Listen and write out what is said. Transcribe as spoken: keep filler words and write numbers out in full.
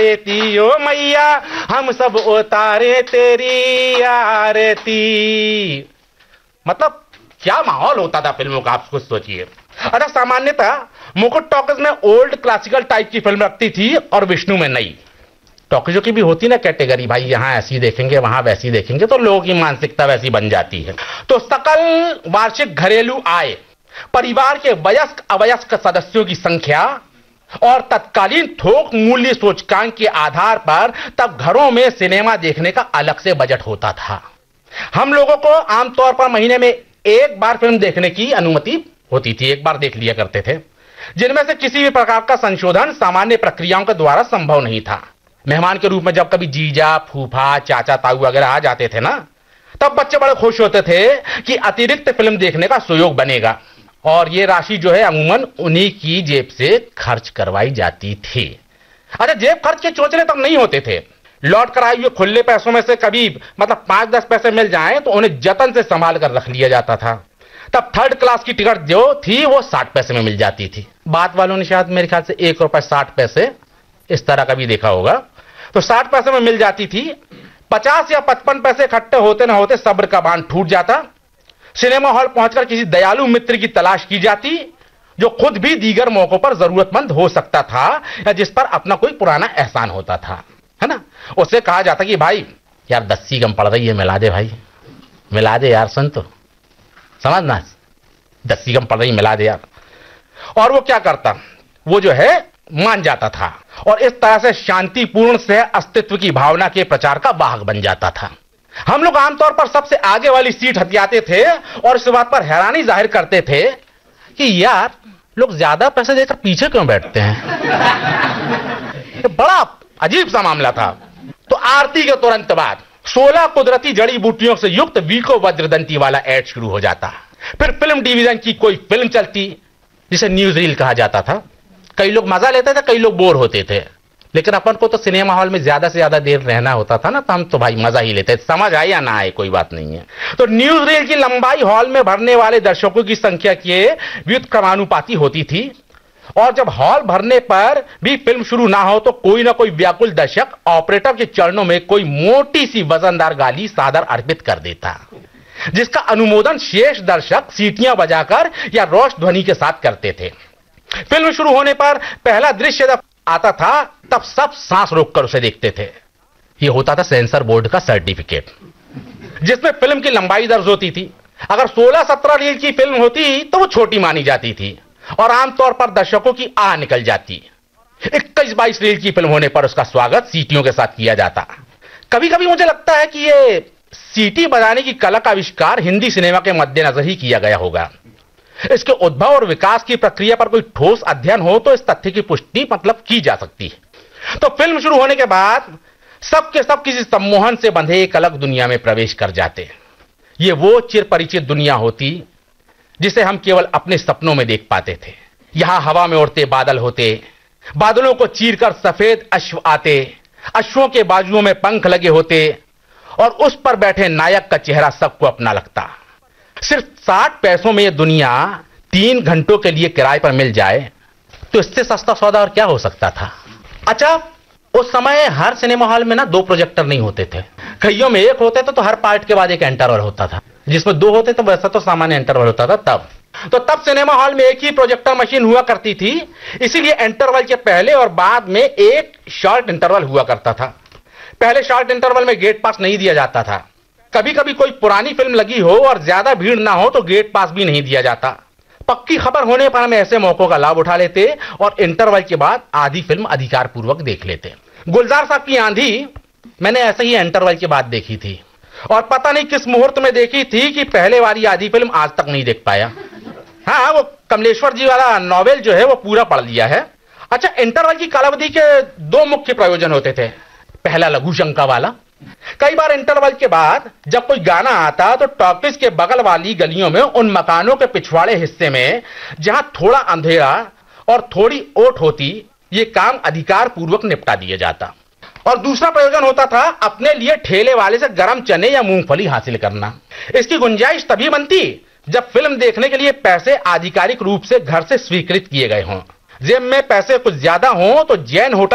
आरती ओ मैया हम सब उतारे तेरी आरती। मतलब क्या माहौल होता था फिल्मों का, आप खुद सोचिए। अच्छा, सामान्यतः मुकुट टॉकीज में ओल्ड क्लासिकल टाइप की फिल्म रखती थी और विष्णु में नई। टॉकीजों की भी होती ना कैटेगरी, भाई यहां ऐसी देखेंगे वहां वैसी देखेंगे, तो लोगों की मानसिकता वैसी बन जाती है। तो सकल वार्षिक घरेलू आय, परिवार के वयस्क अवयस्क सदस्यों की संख्या और तत्कालीन थोक मूल्य सूचकांक के आधार पर तब घरों में सिनेमा देखने का अलग से बजट होता था। हम लोगों को आमतौर पर महीने में एक बार फिल्म देखने की अनुमति होती थी, एक बार देख लिया करते थे, जिनमें से किसी भी प्रकार का संशोधन सामान्य प्रक्रियाओं के द्वारा संभव नहीं था। मेहमान के रूप में जब कभी जीजा, फूफा, चाचा, ताऊ वगैरह आ जाते थे ना, तब बच्चे बड़े खुश होते थे कि अतिरिक्त फिल्म देखने का सुयोग बनेगा, और ये राशि जो है अमूमन उन्हीं की जेब से खर्च करवाई जाती थी। अच्छा, जेब खर्च के चोचले तब नहीं होते थे। लौट कर आए हुए खुले पैसों में से कभी मतलब पांच दस पैसे मिल जाएं तो उन्हें जतन से संभाल कर रख लिया जाता था। तब थर्ड क्लास की टिकट जो थी वो साठ पैसे में मिल जाती थी। बात वालों ने शायद मेरे ख्याल से एक रुपए साठ पैसे इस तरह का भी देखा होगा। तो साठ पैसे में मिल जाती थी। पचास या पचपन पैसे इकट्ठे होते ना होते सब्र का बांध टूट जाता। सिनेमा हॉल पहुंचकर किसी दयालु मित्र की तलाश की जाती, जो खुद भी दीगर मौकों पर जरूरतमंद हो सकता था या जिस पर अपना कोई पुराना एहसान होता था, है ना। उससे कहा जाता कि भाई यार दस्सी कम पड़ रही है, मिला दे भाई, मिला दे यार संतो, समझना, दस्सी कम पड़ रही मिला दे यार। और वो क्या करता, वो जो है मान जाता था और इस तरह से शांतिपूर्ण सह अस्तित्व की भावना के प्रचार का वाहक बन जाता था। हम लोग आमतौर पर सबसे आगे वाली सीट हथियाते थे और इस बात पर हैरानी जाहिर करते थे कि यार लोग ज्यादा पैसे देकर पीछे क्यों बैठते हैं। बड़ा अजीब सा मामला था। तो आरती के तुरंत बाद सोलह कुदरती जड़ी बूटियों से युक्त वीको वज्रदंती वाला एड शुरू हो जाता। फिर फिल्म डिवीजन की कोई फिल्म चलती जिसे न्यूज रील कहा जाता था। कई लोग मजा लेते थे, कई लोग बोर होते थे, लेकिन अपन को तो सिनेमा हॉल में ज्यादा से ज्यादा देर रहना होता था ना, तो हम तो भाई मजा ही लेते थे, समझ आए या ना आए कोई बात नहीं है। तो न्यूज रील की लंबाई हॉल में भरने वाले दर्शकों की संख्या के व्युत्क्रमानुपाती होती थी, और जब हॉल भरने पर भी फिल्म शुरू ना हो तो कोई ना कोई व्याकुल दर्शक ऑपरेटर के चरणों में कोई मोटी सी वजनदार गाली सादर अर्पित कर देता, जिसका अनुमोदन शेष दर्शक सीटियां बजाकर या रोष ध्वनि के साथ करते थे। फिल्म शुरू होने पर पहला दृश्य जब आता था तब सब सांस रोककर उसे देखते थे। यह होता था सेंसर बोर्ड का सर्टिफिकेट, जिसमें फिल्म की लंबाई दर्ज होती थी। अगर सोलह सत्रह रील की फिल्म होती तो वो छोटी मानी जाती थी और आमतौर पर दर्शकों की आह निकल जाती। इक्कीस बाईस रील की फिल्म होने पर उसका स्वागत सीटियों के साथ किया जाता। कभी कभी मुझे लगता है कि ये सीटी बजाने की कला का आविष्कार हिंदी सिनेमा के मद्देनजर ही किया गया होगा। इसके उद्भव और विकास की प्रक्रिया पर कोई ठोस अध्ययन हो तो इस तथ्य की पुष्टि मतलब की जा सकती है। तो फिल्म शुरू होने के बाद सब के सब किसी सम्मोहन से बंधे एक अलग दुनिया में प्रवेश कर जाते। ये वो चिर परिचित दुनिया होती जिसे हम केवल अपने सपनों में देख पाते थे। यहां हवा में उड़ते बादल होते, बादलों को चीरकर सफेद अश्व आते, अश्वों के बाजुओं में पंख लगे होते और उस पर बैठे नायक का चेहरा सबको अपना लगता। सिर्फ साठ पैसों में यह दुनिया तीन घंटों के लिए किराए पर मिल जाए तो इससे सस्ता सौदा और क्या हो सकता था। अच्छा, उस समय हर सिनेमा हॉल में ना दो प्रोजेक्टर नहीं होते थे, कईयों में एक होते थे, तो हर पार्ट के बाद एक इंटरवल होता था। जिसमें दो होते तो वैसा तो सामान्य इंटरवल होता था। तब तो तब सिनेमा हॉल में एक ही प्रोजेक्टर मशीन हुआ करती थी, इसीलिए इंटरवल के पहले और बाद में एक शॉर्ट इंटरवल हुआ करता था। पहले शॉर्ट इंटरवल में गेट पास नहीं दिया जाता था। कभी कभी कोई पुरानी फिल्म लगी हो और ज्यादा भीड़ ना हो तो गेट पास भी नहीं दिया जाता। पक्की खबर होने पर हम ऐसे मौकों का लाभ उठा लेते और इंटरवल के बाद आधी फिल्म अधिकार पूर्वक देख लेते। गुलजार साहब की आंधी मैंने ऐसे ही इंटरवल के बाद देखी थी और पता नहीं किस मुहूर्त में देखी थी कि पहले वाली आधी फिल्म आज तक नहीं देख पाया। हाँ, वो कमलेश्वर जी वाला नॉवेल जो है वो पूरा पढ़ लिया है। अच्छा, इंटरवल की कालावधि के दो मुख्य प्रयोजन होते थे। पहला लघु शंका वाला, कई बार इंटरवल के बाद जब कोई गाना आता तो टॉकीज के बगल वाली गलियों में उन मकानों के पिछवाड़े हिस्से में जहां थोड़ा अंधेरा और थोड़ी ओट होती, ये काम अधिकार पूर्वक निपटा दिया जाता। और दूसरा प्रयोजन होता था अपने लिए ठेले वाले से गरम चने या मूंगफली हासिल करना। इसकी गुंजाइश तभी बनती जब फिल्म देखने के लिए पैसे आधिकारिक रूप से घर से स्वीकृत किए गए हों। जेब में पैसे कुछ ज्यादा हों तो जैन होटल